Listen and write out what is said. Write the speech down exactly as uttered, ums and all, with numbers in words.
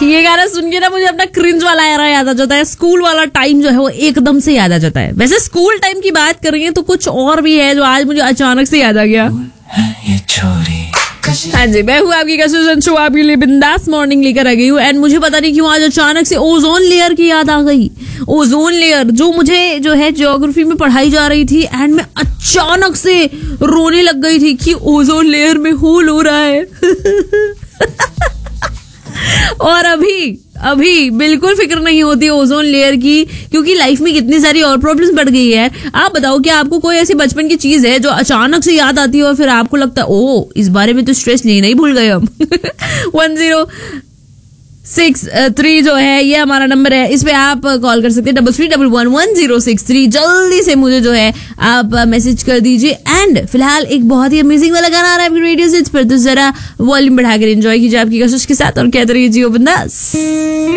ये गाना सुन के ना मुझे अपना क्रिंज वाला एरा याद आ जाता है, स्कूल वाला टाइम जो है वो एकदम से याद आ जाता है। वैसे स्कूल टाइम की बात कर रही है तो कुछ और भी है जो आज मुझे अचानक से याद आ गया। ये छोरी हाँ जी, मैं हूँ आपकी कसम शो आपके लिए बिंदास मॉर्निंग लेकर आ गई हूँ। एंड मुझे पता नहीं क्यों आज अचानक से ओजोन लेयर की याद आ गई। ओजोन लेयर जो मुझे जो है ज्योग्राफी में पढ़ाई जा रही थी, एंड मैं अचानक से रोने लग गई थी कि ओजोन लेयर में होल हो रहा है। और अभी अभी बिल्कुल फिक्र नहीं होती ओजोन लेयर की, क्योंकि लाइफ में कितनी सारी और प्रॉब्लम्स बढ़ गई है। आप बताओ कि आपको कोई ऐसी बचपन की चीज है जो अचानक से याद आती है और फिर आपको लगता है ओ इस बारे में तो स्ट्रेस लेना ही भूल गए हम। वन जीरो सिक्स थ्री जो है ये हमारा नंबर है, इस पे आप कॉल कर सकते हैं double three double one one zero six three. जल्दी से मुझे जो है आप मैसेज कर दीजिए। एंड फिलहाल एक बहुत ही अमेजिंग वाला गाना आ रहा है आपकी रेडियो से, इस पर तो जरा वॉल्यूम बढ़ाकर एंजॉय कीजिए आपकी कोशिश के साथ और कहते रहिए जियो बिंदास।